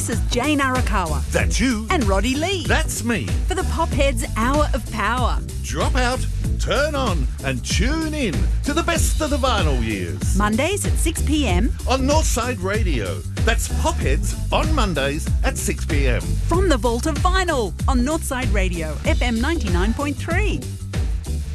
This is Jane Arakawa That's you. and Roddy Lee That's me. for the Popheads Hour of Power. Drop out, turn on, and tune in to the best of the vinyl years. Mondays at 6 p.m. On Northside Radio. That's Popheads on Mondays at 6 p.m. from the Vault of Vinyl on Northside Radio, FM 99.3.